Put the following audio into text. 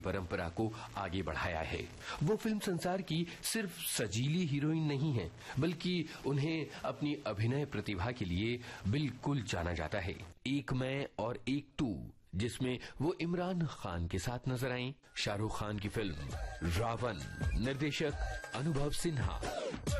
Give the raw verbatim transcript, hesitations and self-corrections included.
परंपरा को आगे बढ़ाया है। वो फिल्म संसार की सिर्फ सजीली हीरोइन नहीं है, बल्कि उन्हें अपनी अभिनय प्रतिभा के लिए बिल्कुल जाना जाता है। एक मैं और एक तू, जिसमें वो इमरान खान के साथ नजर आईं। शाहरुख खान की फिल्म रावण, निर्देशक अनुभव सिन्हा।